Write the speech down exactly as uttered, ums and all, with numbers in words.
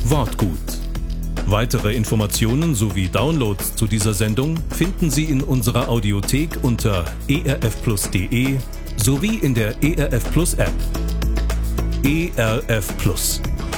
Wortgut. Weitere Informationen sowie Downloads zu dieser Sendung finden Sie in unserer Audiothek unter e r f plus punkt d e sowie in der E R F Plus App. E R F Plus.